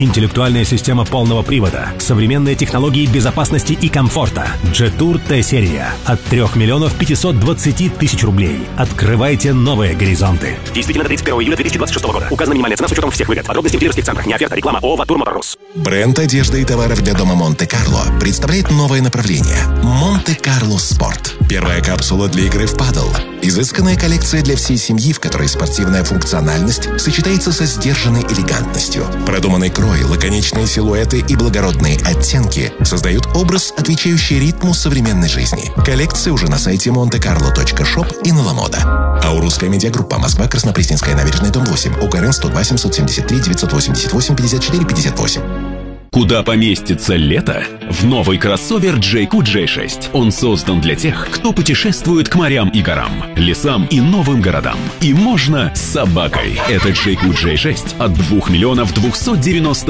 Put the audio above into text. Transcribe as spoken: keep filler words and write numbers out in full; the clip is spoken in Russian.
Интеллектуальная система полного привода, современные технологии безопасности и комфорта. Jetour T-серия от трёх миллионов пятисот двадцати тысяч рублей. Открывайте новые горизонты. Действительно до тридцать первого июля две тысячи двадцать шестого года. Указана минимальная цена с учетом всех выгод. Подробности в дилерских центрах. Не оферта, реклама. ООО «Ватур Моторс». Бренд одежды и товаров для дома Монте-Карло представляет новое направление – Монте-Карло Спорт. Первая капсула для игры в падл. Изысканная коллекция для всей семьи, в которой спортивная функциональность сочетается со сдержанной элегантностью. Продуманный крой, лаконичные силуэты и благородные оттенки создают образ, отвечающий ритму современной жизни. Коллекция уже на сайте монте карло точка шоп и на Ламода. Аурусская медиагруппа. Москва, Краснопресненская набережная, дом восемь. УКРН сто два семьсот семьдесят три девятьсот восемьдесят восемь пятьдесят четыре пятьдесят восемь. Куда поместится лето? В новый кроссовер Джейку джей шесть. Он создан для тех, кто путешествует к морям и горам, лесам и новым городам. И можно с собакой. Это Джейку джей шесть от двух миллионов двухсот девяноста